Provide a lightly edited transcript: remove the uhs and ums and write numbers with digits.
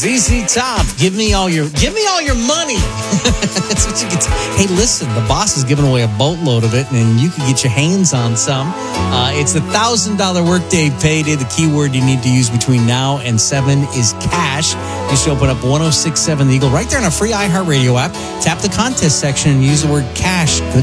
ZZ Top, give me all your money. That's what you get. Hey, listen, the boss is giving away a boatload of it, and you can get your hands on some. It's the $1,000 workday payday. The keyword you need to use between now and 7 is cash. Just open up 106.7 The Eagle right there on a free iHeartRadio app. Tap the contest section and use the word cash. Good